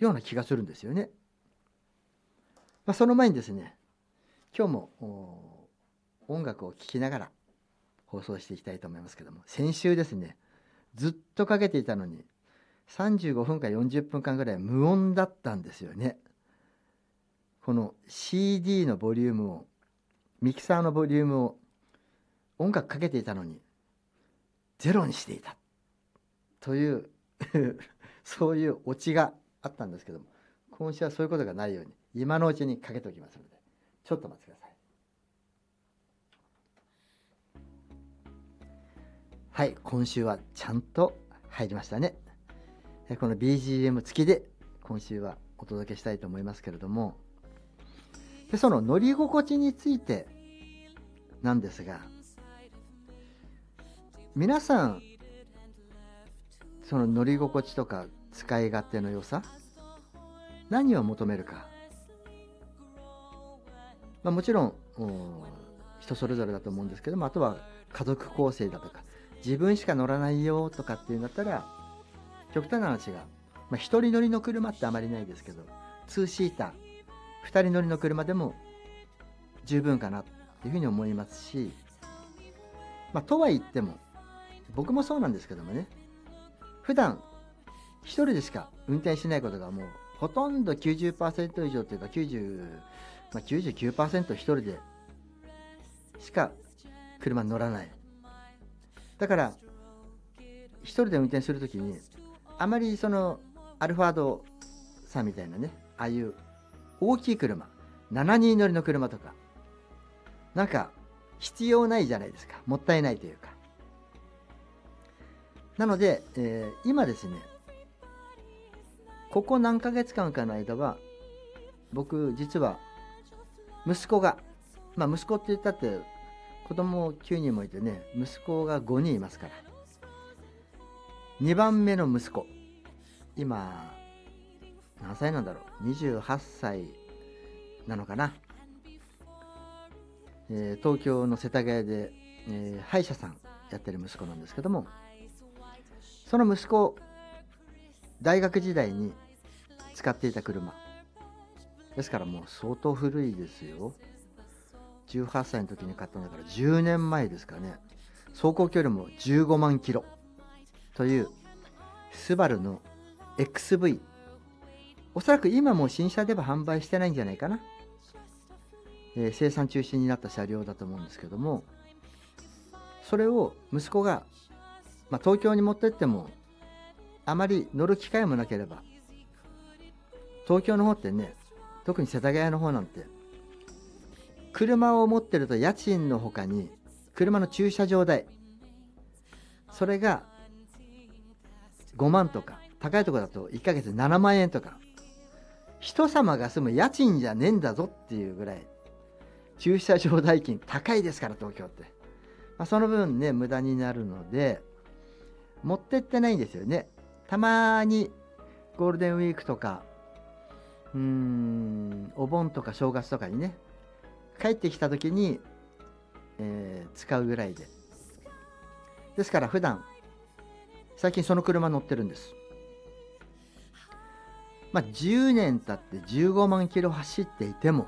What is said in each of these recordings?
ような気がするんですよね。その前にですね、今日も音楽を聴きながら放送していきたいと思いますけども、先週ですね、ずっとかけていたのに35分か40分間ぐらい無音だったんですよね。この CD のボリュームを、ミキサーのボリュームを音楽かけていたのにゼロにしていたというそういうオチがあったんですけども、今週はそういうことがないように今のうちにかけておきますので、ちょっと待ってください。はい、今週はちゃんと入りましたね。この BGM 付きで今週はお届けしたいと思いますけれども、でその乗り心地についてなんですが、皆さんその乗り心地とか使い勝手の良さ、何を求めるか、もちろん人それぞれだと思うんですけども、あとは家族構成だとか、自分しか乗らないよとかっていうんだったら、極端な話が、一人乗りの車ってあまりないですけど、2シーター2人乗りの車でも十分かなっていうふうに思いますし、とは言っても僕もそうなんですけどもね、普段一人でしか運転しないことがもうほとんど 90% 以上というか99% 一人でしか車に乗らない。だから一人で運転するときにあまりそのアルファードさんみたいなね、ああいう大きい車、7人乗りの車とかなんか必要ないじゃないですか。もったいないというか。なので、今ですね、ここ何ヶ月間かの間は僕実は息子が、息子って言ったって子供9人もいてね、息子が5人いますから、2番目の息子、今何歳なんだろう、28歳なのかな。東京の世田谷で、歯医者さんやってる息子なんですけども、その息子大学時代に使っていた車ですから、もう相当古いですよ。18歳の時に買ったんだから10年前ですかね。走行距離も15万キロというスバルの XV、 おそらく今もう新車では販売してないんじゃないかな。生産中止になった車両だと思うんですけども、それを息子が、東京に持ってってもあまり乗る機会もなければ、東京の方ってね、特に世田谷の方なんて車を持ってると家賃の他に車の駐車場代、それが5万とか、高いところだと1ヶ月7万円とか、人様が住む家賃じゃねえんだぞっていうぐらい駐車場代金高いですから、東京って。その分ね、無駄になるので持ってってないんですよね。たまにゴールデンウィークとかお盆とか正月とかにね、帰ってきた時に、使うぐらいで。ですから普段最近その車乗ってるんです。10年経って15万キロ走っていても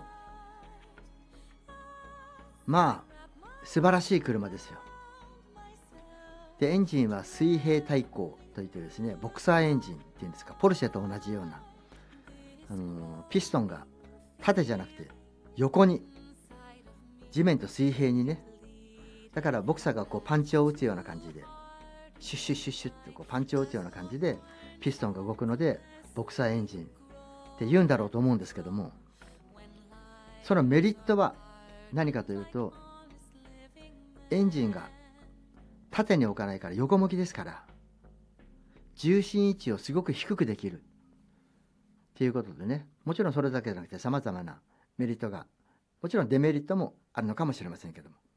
素晴らしい車ですよ。でエンジンは水平対向といってですね、ボクサーエンジンっていうんですか、ポルシェと同じような、ピストンが縦じゃなくて横に、地面と水平にね。だからボクサーがこうパンチを打つような感じで、シュッシュッシュッシュッってこうパンチを打つような感じでピストンが動くので、ボクサーエンジンって言うんだろうと思うんですけども、そのメリットは何かというと、エンジンが縦に置かないから横向きですから、重心位置をすごく低くできるっていうことでね、もちろんそれだけじゃなくて様々なメリットが、もちろんデメリットもあるのかもしれませんけども。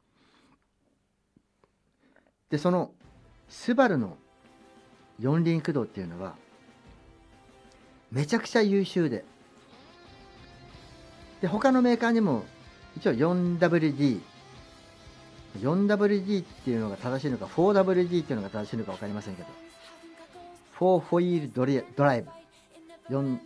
でそのスバルの四輪駆動っていうのはめちゃくちゃ優秀で、他のメーカーにも一応 4WD っていうのが正しいのか 4WD っていうのが正しいのか分かりませんけど、4ホイールドライブ